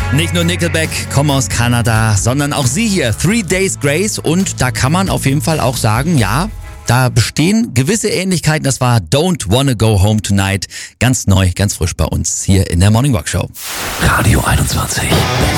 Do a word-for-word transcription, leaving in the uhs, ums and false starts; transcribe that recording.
Nicht nur Nickelback kommen aus Kanada, sondern auch sie hier, Three Days Grace. Und da kann man auf jeden Fall auch sagen, ja, da bestehen gewisse Ähnlichkeiten. Das war Don't Wanna Go Home Tonight. Ganz neu, ganz frisch bei uns hier in der Morning Rock Show. Radio einundzwanzig.